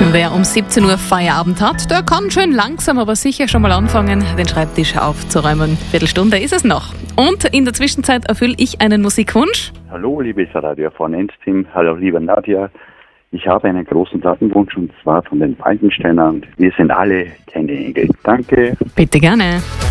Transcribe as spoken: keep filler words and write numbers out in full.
Wer um siebzehn Uhr Feierabend hat, der kann schön langsam, aber sicher schon mal anfangen, den Schreibtisch aufzuräumen. Viertelstunde ist es noch. Und in der Zwischenzeit erfülle ich einen Musikwunsch. Hallo, liebes Radio V eins-Team. Hallo, liebe Nadja. Ich habe einen großen Datenwunsch und zwar von den Falkensteinern. Wir sind alle keine Engel. Danke. Bitte gerne.